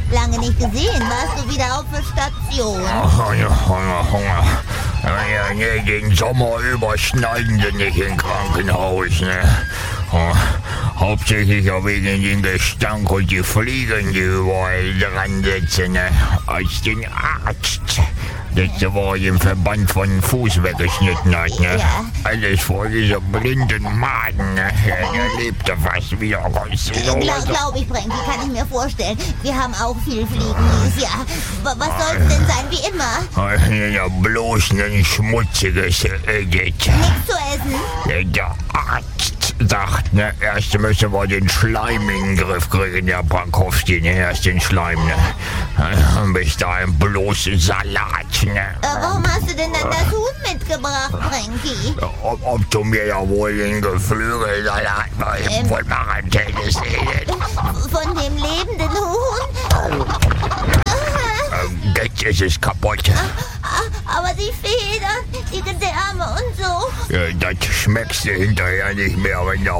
Lange nicht gesehen. Warst du wieder auf der Station? Hunger. Ja, nee, den Sommer über schneiden sie nicht im Krankenhaus, ne? Hauptsächlich ja wegen dem Gestank und die Fliegen, die überall dran sitzen, ne? Als den Arzt letzte Woche den Verband von den Fuß weggeschnitten hat, ne? Ja. Alles vor dieser blinden Maden, ne? Der lebte fast wieder. Glaube ich, Frankie, kann ich mir vorstellen. Wir haben auch viel Fliegen dieses Jahr. Was soll's denn sein, wie immer? Ja, bloß ein schmutziges Edit. Nichts zu essen? Der Arzt sagt, ne, erst müssen wir den Schleim in den Griff kriegen, der Pankowski, ne, erst den Schleim, ne. Bis dahin bloß Salat, ne. Warum hast du denn dann das Huhn mitgebracht, Frankie? Ob du mir ja wohl den Geflügelsalat von Marantellis redet. Von dem lebenden Huhn? Jetzt ist es kaputt. Aber die Federn, die Gedärme und so. Das schmeckst du hinterher nicht mehr, wenn der